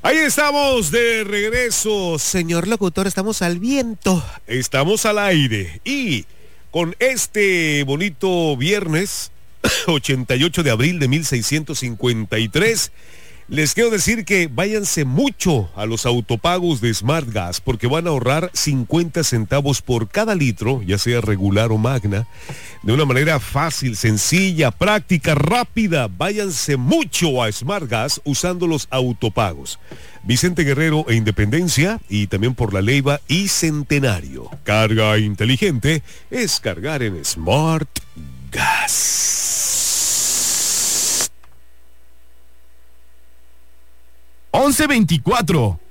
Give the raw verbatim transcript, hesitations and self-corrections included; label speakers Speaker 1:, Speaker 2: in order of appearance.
Speaker 1: Ahí estamos de regreso, señor locutor, estamos al viento. Estamos al aire y con este bonito viernes, ochenta y ocho de abril de mil seiscientos cincuenta y tres, les quiero decir que váyanse mucho a los autopagos de Smart Gas porque van a ahorrar cincuenta centavos por cada litro, ya sea regular o magna, de una manera fácil, sencilla, práctica, rápida. Váyanse mucho a Smart Gas usando los autopagos. Vicente Guerrero e Independencia, y también por La Leiva y Centenario. Carga inteligente es cargar en Smart Gas.
Speaker 2: once veinticuatro.